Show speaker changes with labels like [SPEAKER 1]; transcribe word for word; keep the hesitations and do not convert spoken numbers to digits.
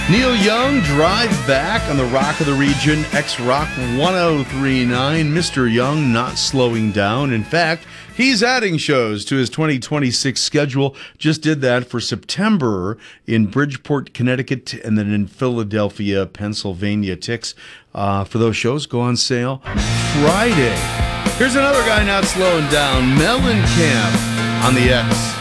[SPEAKER 1] Neil Young, Drive Back on the Rock of the Region, X-Rock one oh three point nine. Mister Young not slowing down. In fact, he's adding shows to his twenty twenty-six schedule. Just did that for September in Bridgeport, Connecticut, and then in Philadelphia, Pennsylvania. Ticks uh, for those shows go on sale Friday. Here's another guy not slowing down, Mellencamp on the X.